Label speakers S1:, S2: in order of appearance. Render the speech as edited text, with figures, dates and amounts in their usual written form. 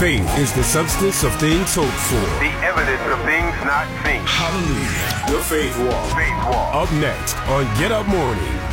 S1: Faith is the substance of things hoped for.
S2: The evidence of things not seen.
S1: Hallelujah. The Faith Walk.
S2: Faith Walk.
S1: Up next on Get Up Mornings.